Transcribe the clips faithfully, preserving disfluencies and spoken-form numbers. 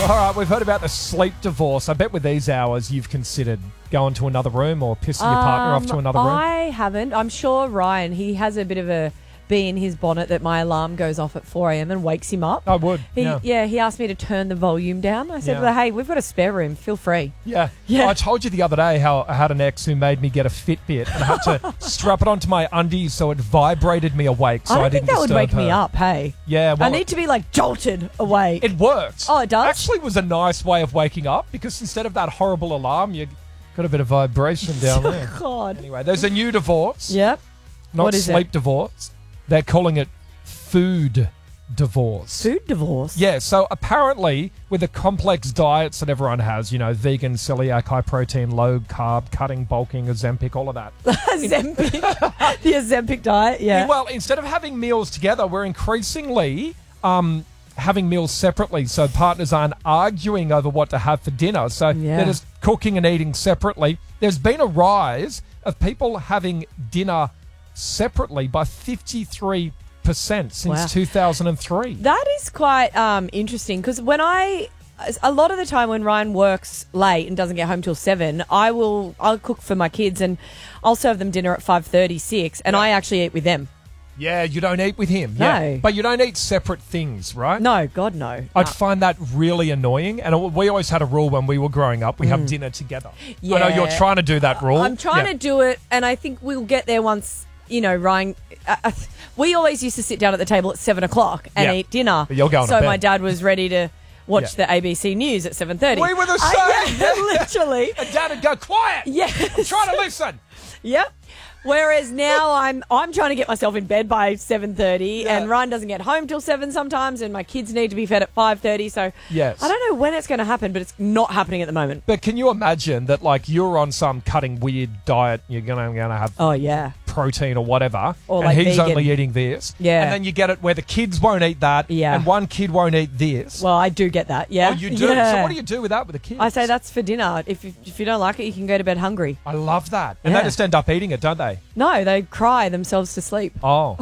All right, we've heard about the sleep divorce. I bet with these hours you've considered going to another room or pissing your partner Um, off to another room. I haven't. I'm sure Ryan, he has a bit of a bee in his bonnet that my alarm goes off at four a.m. and wakes him up. I would, He, yeah. yeah, he asked me to turn the volume down. I said, Yeah. well, hey, we've got a spare room. Feel free. Yeah. Yeah. I told you the other day how I had an ex who made me get a Fitbit and I had to strap it onto my undies so it vibrated me awake so I I, don't didn't think that would disturb wake me her. up, hey. Yeah, well, I need to be, like, jolted awake. It worked. Oh, it does? Actually, it was a nice way of waking up because instead of that horrible alarm, you got a bit of vibration down there. God. Anyway, there's a new divorce. Yep. Not What is sleep it? divorce. They're calling it food divorce. Food divorce? Yeah, so apparently with the complex diets that everyone has, you know, vegan, celiac, high protein, low carb, cutting, bulking, Ozempic, all of that. Ozempic. The Ozempic diet, yeah. Well, instead of having meals together, we're increasingly um, having meals separately so partners aren't arguing over what to have for dinner. So Yeah. they're just cooking and eating separately. There's been a rise of people having dinner separately by fifty-three percent since Wow. two thousand three. That is quite um, interesting because when I, a lot of the time when Ryan works late and doesn't get home till seven, I will, I'll cook for my kids and I'll serve them dinner at five thirty, six, and I actually eat with them. Yeah, you don't eat with him. No. Yeah. But you don't eat separate things, right? No, God, no. I'd No. find that really annoying. And we always had a rule when we were growing up. We have dinner together. I know Mm. Yeah. you're trying to do that rule. I'm trying Yeah. to do it, and I think we'll get there once, you know, Ryan. Uh, uh, we always used to sit down at the table at seven o'clock and Yeah. eat dinner. But you're going to so bed. my dad was ready to watch Yeah. the A B C News at seven thirty. We were the Uh, same. yeah, literally. And Dad would go, quiet. Yes. I'm trying to listen. Yep. Whereas now I'm I'm trying to get myself in bed by seven thirty, Yeah. and Ryan doesn't get home till seven sometimes, and my kids need to be fed at five thirty. So Yes. I don't know when it's going to happen, but it's not happening at the moment. But can you imagine that, like, you're on some cutting weird diet, you're gonna, gonna have Oh yeah. protein or whatever, Or and like he's vegan. only eating this. Yeah. And then you get it where the kids won't eat that, Yeah. and one kid won't eat this. Well, I do get that. Yeah. Oh, you do? Yeah. So what do you do with that with the kids? I say that's for dinner. If you, if you don't like it, you can go to bed hungry. I love that. And Yeah. they just end up eating it, don't they? No, they cry themselves to sleep. Oh.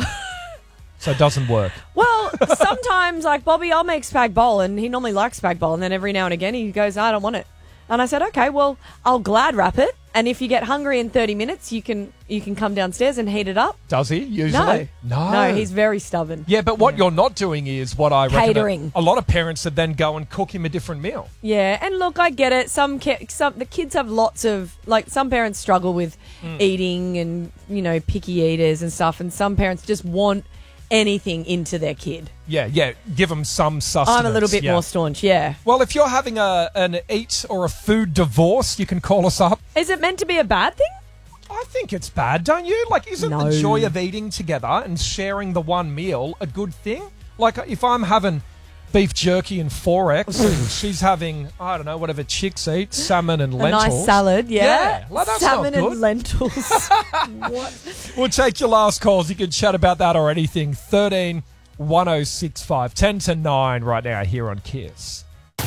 So it doesn't work. Well, sometimes, like Bobby, I'll make spag bowl, and he normally likes spag bowl, and then every now and again he goes, I don't want it. And I said, okay, well, I'll glad wrap it, and if you get hungry in thirty minutes, you can you can come downstairs and heat it up. Does he usually? No. No. No, he's very stubborn. Yeah, but what you're not doing is what I reckon Catering. A, a lot of parents would then go and cook him a different meal. Yeah, and look, I get it. Some ki- some the kids have lots of, like, some parents struggle with Mm. eating and, you know, picky eaters and stuff, and some parents just want anything into their kid. Yeah, yeah. Give them some sustenance. I'm a little bit yeah. more staunch, yeah. Well, if you're having a an eat or a food divorce, you can call us up. Is it meant to be a bad thing? I think it's bad, don't you? Like, isn't No. the joy of eating together and sharing the one meal a good thing? Like, if I'm having beef jerky and four X, and she's having, I don't know, whatever chicks eat, salmon and A lentils. nice salad, yeah. Yeah, well, that's not Salmon good. and lentils. What? We'll take your last calls. You can chat about that or anything. thirteen one oh six five. ten to nine right now here on Kiss.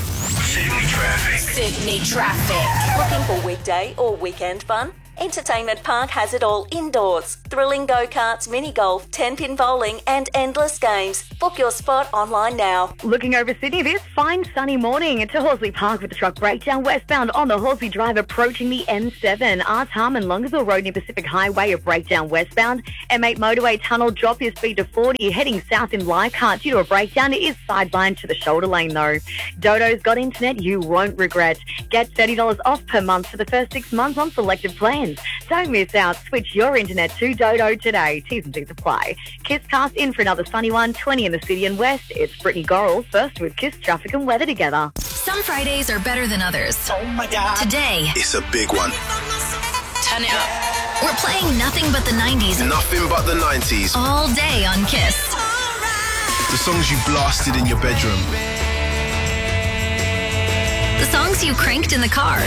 Sydney traffic. Sydney traffic. Looking for weekday or weekend fun? Entertainment Park has it all indoors. Thrilling go-karts, mini golf, ten-pin bowling and endless games. Book your spot online now. Looking over Sydney this fine sunny morning to Horsley Park with the truck breakdown westbound on the Horsley Drive approaching the M seven. Arts Harm and Longueville Road near Pacific Highway a breakdown westbound. M eight motorway tunnel drop your speed to forty. Heading south in Leichhardt due to a breakdown. It is sidelined to the shoulder lane though. Dodo's got internet you won't regret. Get thirty dollars off per month for the first six months on selected plans. Don't miss out. Switch your internet to Dodo today. T's and C's apply. Kiss Cast in for another sunny one. twenty in the city and west. It's Brittany Gorrell first with Kiss Traffic and Weather together. Some Fridays are better than others. Oh my God. Today, It's a big one. turn it up. We're playing nothing but the nineties Nothing but the nineties. all day on Kiss. The songs you blasted in your bedroom. The songs you cranked in the car.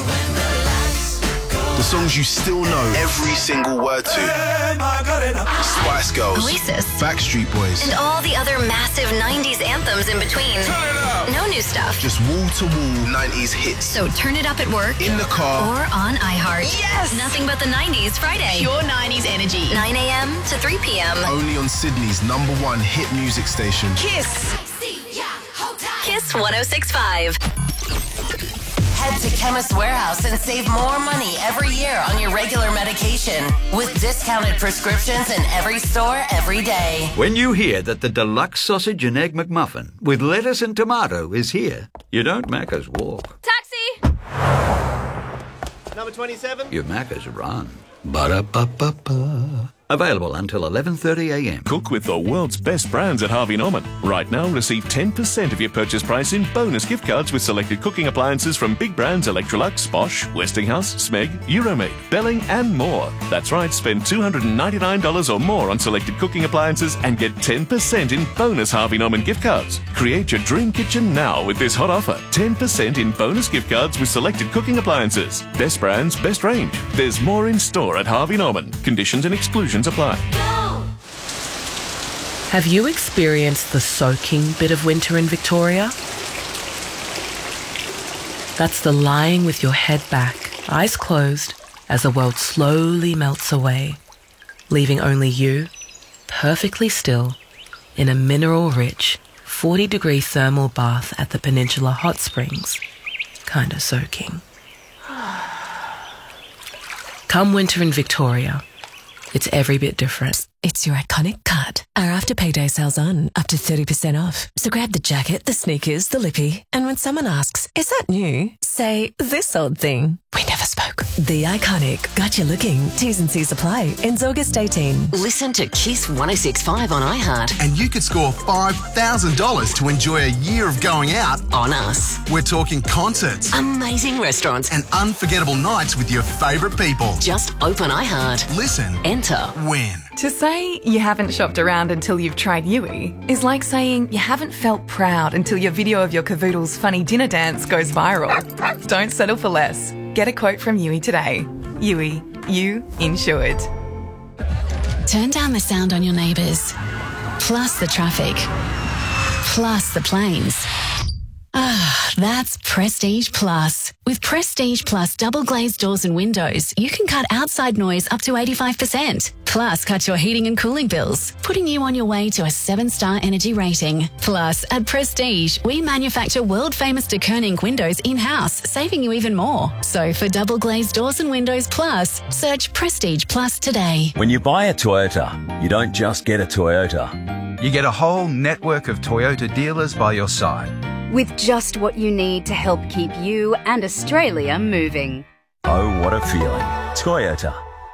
The songs you still know every single word to. Spice Girls. Oasis. Backstreet Boys. And all the other massive nineties anthems in between. No new stuff. Just wall-to-wall nineties hits. So turn it up at work. In the car. Or on iHeart. Yes! Nothing but the nineties Friday. Pure nineties energy. nine a.m. to three p.m. Only on Sydney's number one hit music station. Kiss. Kiss Kiss one oh six point five. Head to Chemist Warehouse and save more money every year on your regular medication with discounted prescriptions in every store every day. When you hear that the deluxe sausage and egg McMuffin with lettuce and tomato is here, you don't Macca's walk. Taxi! Number twenty-seven. You Macca's run. Ba-da-ba-ba-ba. Available until eleven thirty a m. Cook with the world's best brands at Harvey Norman. Right now, receive ten percent of your purchase price in bonus gift cards with selected cooking appliances from big brands Electrolux, Bosch, Westinghouse, Smeg, Euromade, Belling and more. That's right, spend two hundred ninety-nine dollars or more on selected cooking appliances and get ten percent in bonus Harvey Norman gift cards. Create your dream kitchen now with this hot offer. ten percent in bonus gift cards with selected cooking appliances. Best brands, best range. There's more in store at Harvey Norman. Conditions and exclusions apply. Have you experienced the soaking bit of winter in Victoria? That's the lying with your head back, eyes closed, as the world slowly melts away, leaving only you, perfectly still, in a mineral-rich, forty-degree thermal bath at the Peninsula Hot Springs, kinda soaking. Come winter in Victoria, it's every bit different. It's your iconic cut. Our after payday sale's on, up to thirty percent off. So grab the jacket, the sneakers, the lippy, and when someone asks, is that new? Say, this old thing. We never spoke. The Iconic. Got you looking. T's and C's apply. Ends August eighteenth. Listen to Kiss one oh six point five on iHeart. And you could score five thousand dollars to enjoy a year of going out on us. We're talking concerts, amazing restaurants, and unforgettable nights with your favourite people. Just open iHeart. Listen. Enter. Win. To say you haven't shopped around until you've tried Yui is like saying you haven't felt proud until your video of your cavoodle's funny dinner dance goes viral. Don't settle for less. Get a quote from Yui today. Yui, you insured. Turn down the sound on your neighbours, plus the traffic, plus the planes. Ah, that's Prestige Plus. With Prestige Plus double glazed doors and windows, you can cut outside noise up to eighty-five percent. Plus, cut your heating and cooling bills, putting you on your way to a seven-star energy rating. Plus, at Prestige, we manufacture world-famous de Koning windows in-house, saving you even more. So for double glazed doors and windows plus, search Prestige Plus today. When you buy a Toyota, you don't just get a Toyota. You get a whole network of Toyota dealers by your side, with just what you need to help keep you and Australia moving. Oh, what a feeling. Toyota.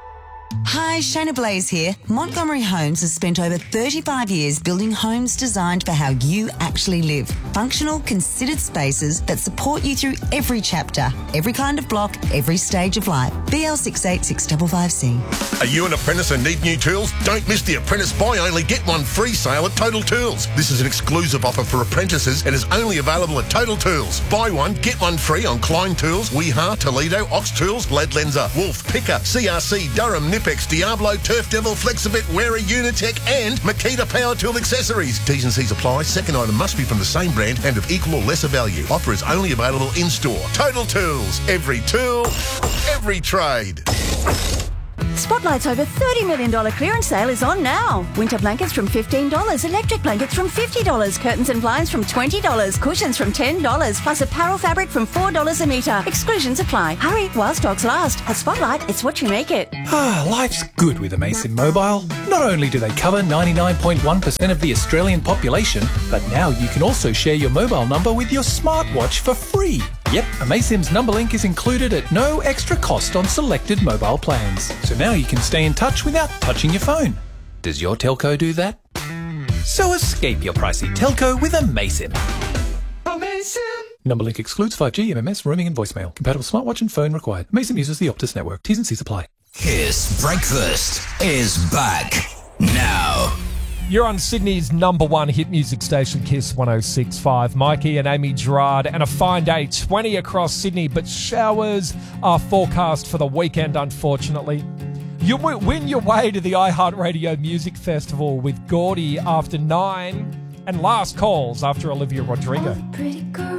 Hi, Shayna Blaze here. Montgomery Homes has spent over thirty-five years building homes designed for how you actually live. Functional, considered spaces that support you through every chapter, every kind of block, every stage of life. B L six eight six five five C. Are you an apprentice and need new tools? Don't miss the Apprentice Buy Only Get One Free sale at Total Tools. This is an exclusive offer for apprentices and is only available at Total Tools. Buy one, get one free on Klein Tools, Weeha, Toledo, Ox Tools, Ledlenser, Wolf, Picker, C R C, Durham, Nipex, Diablo, Turf Devil, Flexibit, Wera, Unitech and Makita Power Tool Accessories. T's and C's apply. Second item must be from the same brand and of equal or lesser value. Offer is only available in-store. Total Tools. Every tool, every trade. Spotlight's over thirty million dollars clearance sale is on now. Winter blankets from fifteen dollars, electric blankets from fifty dollars, curtains and blinds from twenty dollars, cushions from ten dollars, plus apparel fabric from four dollars a metre. Exclusions apply. Hurry while stocks last. At Spotlight, it's what you make it. Ah, life's good with Amasim Mobile. Not only do they cover ninety-nine point one percent of the Australian population, but now you can also share your mobile number with your smartwatch for free. Yep, Amasim's number link is included at no extra cost on selected mobile plans. So now you can stay in touch without touching your phone. Does your telco do that? So escape your pricey telco with Amasim. Amasim! Number link excludes five G, M M S, roaming and voicemail. Compatible smartwatch and phone required. Amasim uses the Optus network. T's and C's apply. Kiss Breakfast is back now. You're on Sydney's number one hit music station, Kiss one oh six point five. Mikey and Amy Gerard, and a fine day, twenty across Sydney, but showers are forecast for the weekend, unfortunately. You win your way to the iHeartRadio Music Festival with Gordy after nine, and last calls after Olivia Rodrigo.